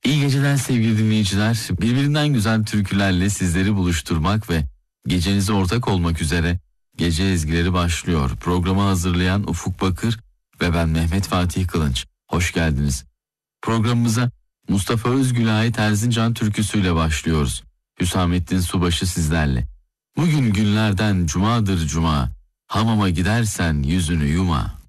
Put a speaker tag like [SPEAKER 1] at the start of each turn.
[SPEAKER 1] İyi geceler sevgili dinleyiciler. Birbirinden güzel türkülerle sizleri buluşturmak ve gecenize ortak olmak üzere Gece Ezgileri başlıyor. Programı hazırlayan Ufuk Bakır ve ben Mehmet Fatih Kılınç. Hoş geldiniz. Programımıza Mustafa Özgül'e ait Erzincan türküsüyle başlıyoruz. Hüsamettin Subaşı sizlerle. Bugün günlerden cumadır cuma, hamama gidersen yüzünü yuma.